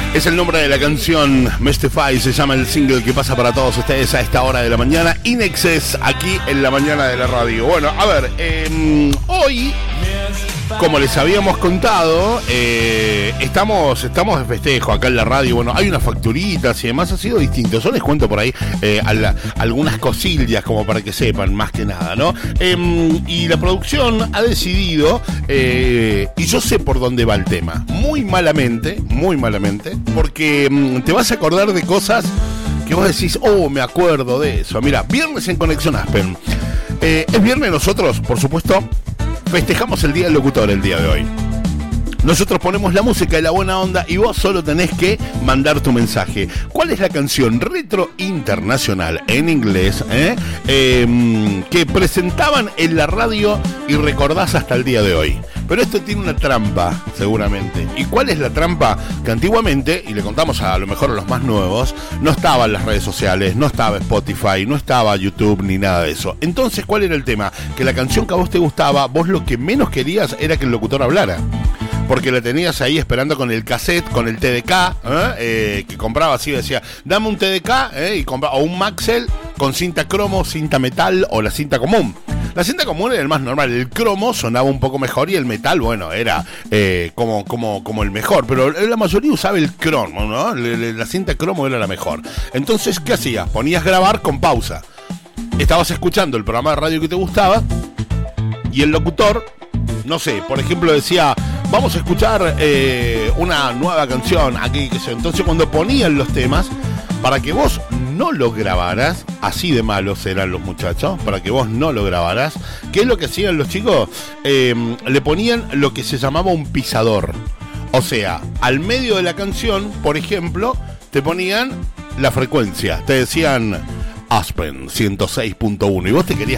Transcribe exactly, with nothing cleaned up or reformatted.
Es el nombre de la canción, Mystify, se llama el single que pasa para todos ustedes a esta hora de la mañana. In Excess, aquí en la mañana de la radio. Bueno, a ver, eh, hoy, como les habíamos contado, eh, estamos, estamos de festejo acá en la radio. Bueno, hay unas facturitas y demás, ha sido distinto. Yo les cuento por ahí eh, la, algunas cosillas como para que sepan, más que nada, ¿no? Eh, y la producción ha decidido, eh, y yo sé por dónde va el tema, muy malamente, muy malamente, porque mm, te vas a acordar de cosas que vos decís, oh, me acuerdo de eso. Mira, viernes en Conexión Aspen. Eh, es viernes, nosotros, por supuesto, festejamos el Día del Locutor el día de hoy. Nosotros ponemos la música y la buena onda y vos solo tenés que mandar tu mensaje. ¿Cuál es la canción retro internacional en inglés eh? Eh, que presentaban en la radio y recordás hasta el día de hoy? Pero esto tiene una trampa, seguramente. ¿Y cuál es la trampa? Que antiguamente, y le contamos a, a lo mejor a los más nuevos, no estaban las redes sociales, no estaba Spotify, no estaba YouTube ni nada de eso. Entonces, ¿cuál era el tema? Que la canción que a vos te gustaba, vos lo que menos querías era que el locutor hablara. Porque la tenías ahí esperando con el cassette, con el T D K, ¿eh? Eh, que compraba así, decía, dame un T D K, ¿eh? y compra, o un Maxell con cinta cromo, cinta metal o la cinta común. La cinta común era el más normal, el cromo sonaba un poco mejor y el metal, bueno, era eh, como, como, como el mejor, pero la mayoría usaba el cromo, ¿no? La cinta cromo era la mejor. Entonces, ¿qué hacías? Ponías grabar con pausa. Estabas escuchando el programa de radio que te gustaba y el locutor, no sé, por ejemplo decía, vamos a escuchar eh, una nueva canción aquí, que sé. Entonces cuando ponían los temas, para que vos no lo grabaras, así de malos eran los muchachos, para que vos no lo grabaras, ¿qué es lo que hacían los chicos? Eh, le ponían lo que se llamaba un pisador. O sea, al medio de la canción, por ejemplo, te ponían la frecuencia, te decían Aspen ciento seis punto uno y vos te querías